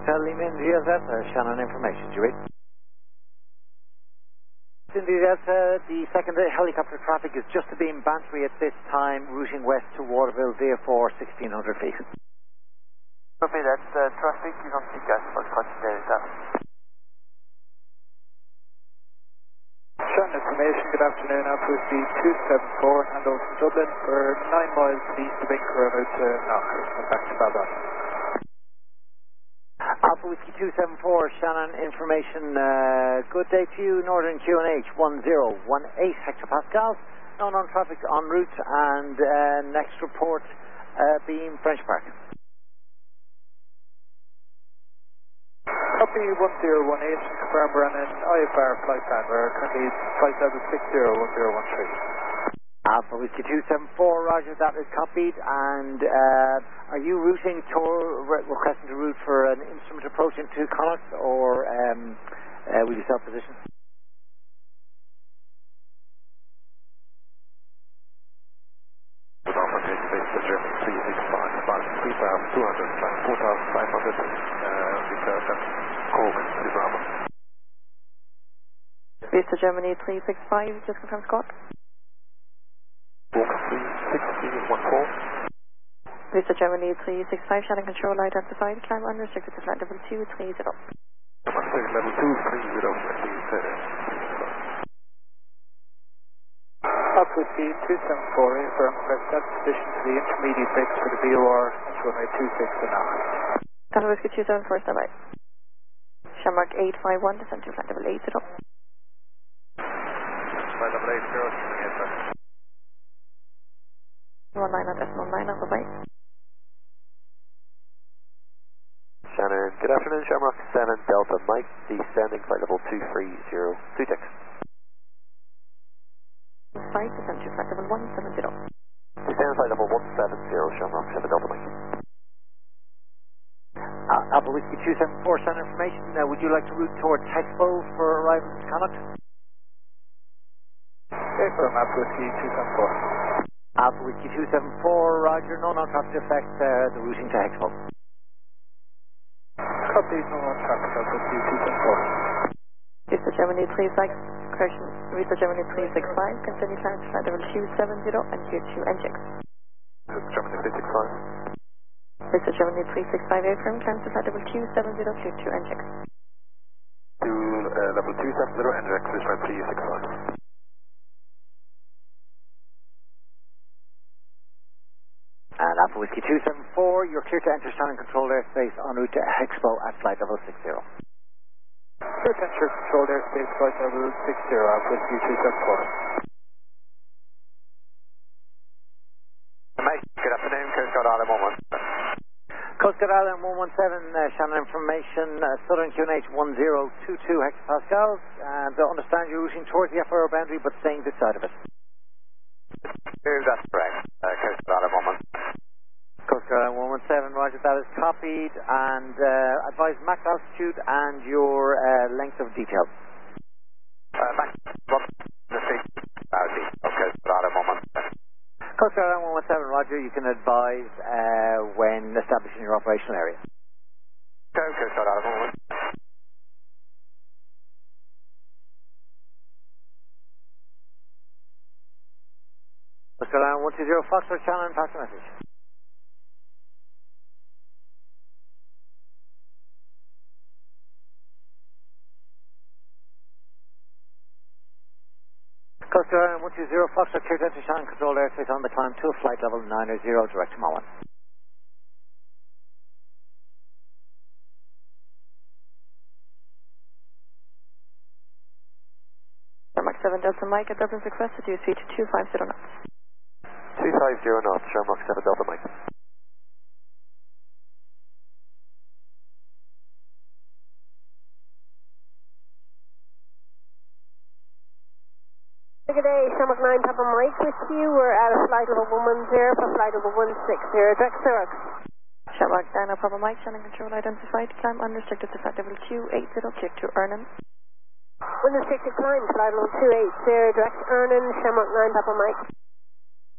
Hotel Lima India Delta, Shannon information, do you read? India Delta, the secondary helicopter traffic is just abeam Bantry at this time, routing west to Waterville, therefore 1600 feet. Copy that, traffic is on CCAS for crossing Delta. Shannon information, good afternoon, Alpha Whiskey 274, handle from Dublin for 9 miles east of Inker and out to Knock, and back to Baldon. Alpha Whiskey 274, Shannon information, good day to you, Northern QNH 1018 hectopascals, known on traffic en route, and next report being French Park. Copy 1018, confirm Brennan, IFR flight plan, we're currently flight level 601013. Alpha Whiskey 274, roger, that is copied, and are you requesting to route for an instrument approach into Connacht, or will you self-position? Alpha Space for German 365, about 3,200, 4,500, Vista Germany 365, just confirm squawk. Walk 36014. Vista Germany 365, Shannon control identified, climb unrestricted to flight level 230. Level 230, Alpha Whiskey 274, confirm press that position to the intermediate brakes for the BOR, into runway 26 and Knock. Alpha Whiskey 274, stand by. Shamrock 851, descend to flight level 80. Flight level 80, yes sir. 19 on decimal 9, Alpha bye. Shannon, good afternoon, Shamrock 7 Delta Mike, descending flight level 230, 2 ticks. 5, descend to flight level 170. Descend flight level 170, Shamrock 7 Delta Mike. Alpha Whiskey 274, Shannon information, would you like to route towards Hexpo for arrival in Connacht? Confirm Alpha Whiskey 274. Alpha Whiskey 274, roger, no non-traffic affect the routing to Hexpo. Copy, no on traffic, Alpha Whiskey 274. Vista Germany 36, correction, Vista Germany 365, continue climb to flight level 270 and Q2 NGX. Germany 365. Vista Germany 365, affirm, climb to flight level 270, Q2 NGX. To level 270, NGX, Richmond 365. And Alpha Whiskey 274, you're clear to enter Shannon controlled airspace en route to Hexpo at flight level 60. Clear to enter controlled airspace, flight level 60, Alpha Whiskey 274. Mike, good afternoon, Coast Guard Island 117. Coast Guard Island 117, Shannon information, Southern QNH 1022 hectopascals, and understand you're routing towards the FRO boundary but staying this side of it. That's correct, Coast Guard Island 117. Coast Guard Island 117, roger, that is copied, and advise max altitude and your length of detail. Max, the seat, Coast Guard Island 117. Coast Guard Island 117, roger, you can advise when establishing your operational area. Coast Guard Island 117. Coast Guard Island 120, Foxtrot Shannon, pass the message. Coast Guard Island 120, Foxtrot clear to enter Shannon controlled airspace on the climb to a flight level 900, direct to Malwan. Shamrock 7 Delta Mike, at Dublin's request to use speed 250 knots. 250 knots, Shamrock 7 Delta Mike. Good day, Shamrock 9 Papa Mike with you. We're at a flight level 110 for flight level 160, direct Zurich. Shamrock 9 Papa Mike, Shannon control identified, climb unrestricted to flight level 280, clear to Ernan. Unrestricted climb, flight level 280, direct Ernan, Shamrock 9 Papa Mike.